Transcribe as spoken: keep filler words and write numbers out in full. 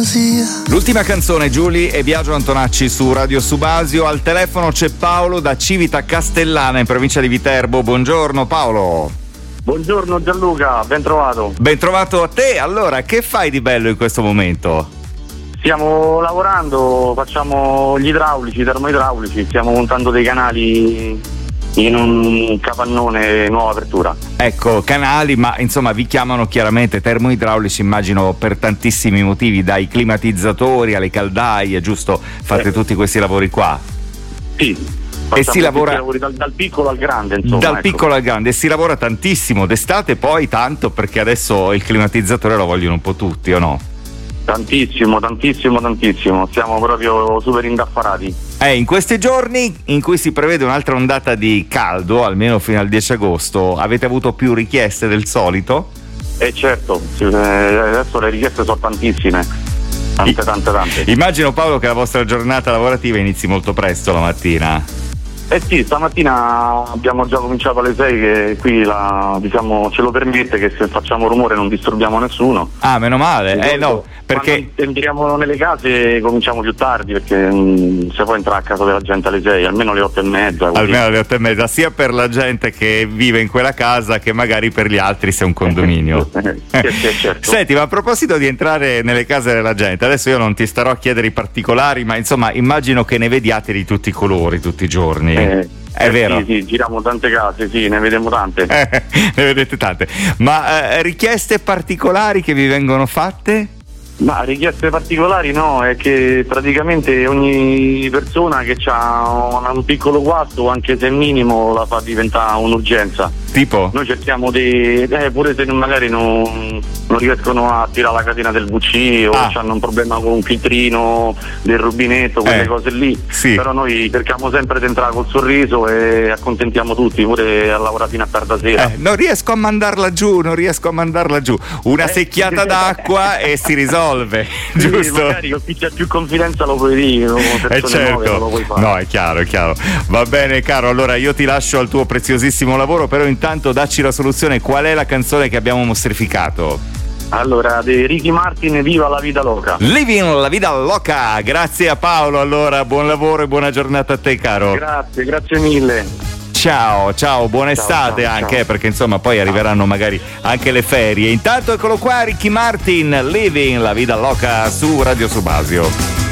gelosia. L'ultima canzone, Giulia e Biagio Antonacci su Radio Subasio. Al telefono c'è Paolo da Civita Castellana in provincia di Viterbo. Buongiorno Paolo. Buongiorno Gianluca, ben trovato. Ben trovato a te. Allora, che fai di bello in questo momento? Stiamo lavorando, facciamo gli idraulici, i termoidraulici, stiamo montando dei canali in un capannone, nuova apertura. Ecco, canali, ma insomma vi chiamano chiaramente termoidraulici, immagino per tantissimi motivi, dai climatizzatori alle caldaie, giusto? Fate eh. tutti questi lavori qua? Sì. E si lavora lavori dal, dal piccolo al grande, insomma. Dal ecco. piccolo al grande, e si lavora tantissimo, d'estate poi tanto, perché adesso il climatizzatore lo vogliono un po' tutti, o no? Tantissimo, tantissimo, tantissimo, siamo proprio super indaffarati. Eh, in questi giorni in cui si prevede un'altra ondata di caldo, almeno fino al dieci agosto, avete avuto più richieste del solito? Eh certo, sì, eh, adesso le richieste sono tantissime, tante tante tante. Immagino Paolo che la vostra giornata lavorativa inizi molto presto la mattina. Eh sì, stamattina abbiamo già cominciato alle sei, che qui la, diciamo, ce lo permette, che se facciamo rumore non disturbiamo nessuno. Ah, meno male, eh no, perché quando entriamo nelle case cominciamo più tardi, perché mh, se poi entra a casa della gente alle sei, almeno alle otto e mezza. Così. Almeno alle otto e mezza, sia per la gente che vive in quella casa che magari per gli altri se è un condominio. sì, sì, certo. Senti, ma a proposito di entrare nelle case della gente, adesso io non ti starò a chiedere i particolari, ma insomma immagino che ne vediate di tutti i colori tutti i giorni. Eh, è eh, vero? Sì, sì, giriamo tante case, sì, ne vediamo tante. Eh, ne vedete tante. Ma eh, richieste particolari che vi vengono fatte? Ma richieste particolari no, è che praticamente ogni persona che ha un piccolo guasto, anche se minimo, la fa diventare un'urgenza. Tipo? Noi cerchiamo di, eh, pure se magari non, non riescono a tirare la catena del V C o ah. hanno un problema con un filtrino del rubinetto, quelle eh, cose lì, sì. Però noi cerchiamo sempre di entrare col sorriso e accontentiamo tutti, pure a lavorare fino a tarda sera. Eh, non riesco a mandarla giù, non riesco a mandarla giù. Una eh. secchiata d'acqua e si risolve, sì, giusto? Magari con chi c'è più confidenza lo puoi dire, con persone eh certo. nuove non lo puoi fare. No, è chiaro, è chiaro. Va bene caro, allora io ti lascio al tuo preziosissimo lavoro, però intanto dacci la soluzione, qual è la canzone che abbiamo mostrificato? Allora, di Ricky Martin, Viva la Vida Loca. Living la Vida Loca, grazie a Paolo, allora buon lavoro e buona giornata a te caro. Grazie, grazie mille. Ciao, ciao, buona ciao, estate ciao, anche, ciao. Perché insomma poi arriveranno magari anche le ferie. Intanto eccolo qua Ricky Martin, Living la Vida Loca su Radio Subasio.